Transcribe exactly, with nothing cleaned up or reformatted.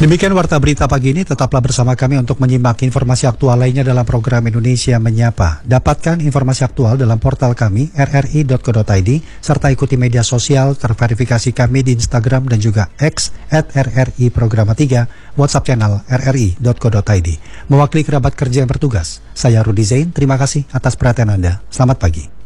Demikian Warta Berita pagi ini, tetaplah bersama kami untuk menyimak informasi aktual lainnya dalam program Indonesia Menyapa. Dapatkan informasi aktual dalam portal kami r r i dot co dot i d serta ikuti media sosial terverifikasi kami di Instagram dan juga X at r r i programa tiga, WhatsApp channel r r i dot co dot i d. Mewakili kerabat kerja yang bertugas, saya Rudy Zain, terima kasih atas perhatian Anda. Selamat pagi.